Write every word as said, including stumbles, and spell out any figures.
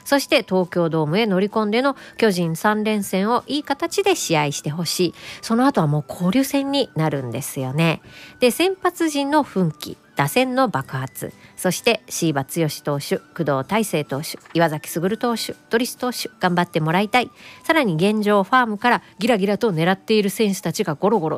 そして東京ドームへ乗り込んでの巨人さん連戦をいい形で試合してほしい。その後はもう交流戦になるんですよね。で、先発陣の奮起、打線の爆発、そして椎葉剛投手、工藤大成投手、岩崎優投手、ドリス投手、頑張ってもらいたい。さらに現状ファームからギラギラと狙っている選手たちがゴロゴロ